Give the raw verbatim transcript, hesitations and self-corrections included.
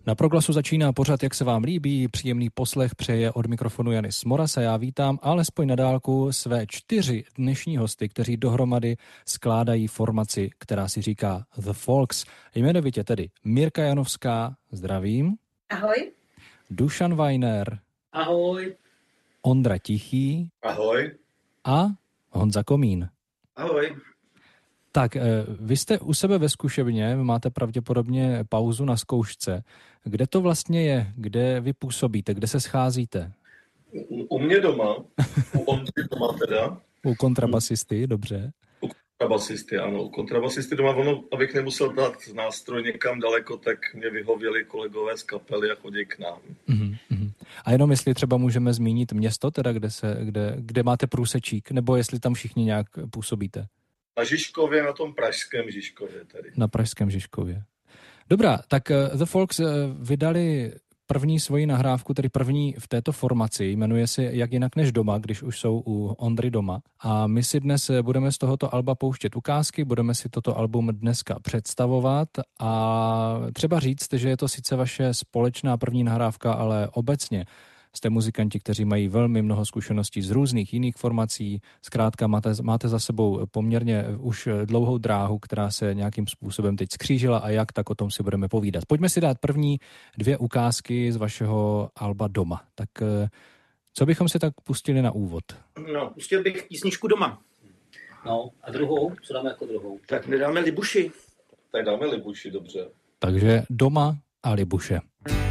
Na Proglasu začíná pořad, jak se vám líbí, příjemný poslech přeje od mikrofonu Janis Moras a já vítám alespoň na dálku své čtyři dnešní hosty, kteří dohromady skládají formaci, která si říká The Folks. Jmenovitě tedy Mirka Janovská, zdravím. Ahoj. Dušan Weiner. Ahoj. Ondra Tichý. Ahoj. A Honza Komín. Ahoj. Tak, vy jste u sebe ve zkušebně, máte pravděpodobně pauzu na zkoušce. Kde to vlastně je? Kde vy působíte? Kde se scházíte? U mě doma, u Ondry doma teda. U kontrabasisty, dobře. U kontrabasisty, ano. U kontrabasisty doma, ono, abych nemusel dát nástroj někam daleko, tak mě vyhověli kolegové z kapely a chodí k nám. Mm-hmm. A jenom jestli třeba můžeme zmínit město, teda kde, se, kde, kde máte průsečík, nebo jestli tam všichni nějak působíte? Na Žižkově, na tom pražském Žižkově tady. Na pražském Žižkově. Dobrá, tak The Folks vydali první svoji nahrávku, tedy první v této formaci, jmenuje se Jak jinak než doma, když už jsou u Ondry doma. A my si dnes budeme z tohoto alba pouštět ukázky, budeme si toto album dneska představovat a třeba říct, že je to sice vaše společná první nahrávka, ale obecně jste muzikanti, kteří mají velmi mnoho zkušeností z různých jiných formací. Zkrátka máte, máte za sebou poměrně už dlouhou dráhu, která se nějakým způsobem teď skřížila a jak, tak o tom si budeme povídat. Pojďme si dát první dvě ukázky z vašeho alba Doma. Tak co bychom si tak pustili na úvod? No, pustil bych písničku Doma. No, a druhou? Co dáme jako druhou? Tak nedáme Libuši. Tak dáme Libuši, dobře. Takže Doma a Libuše.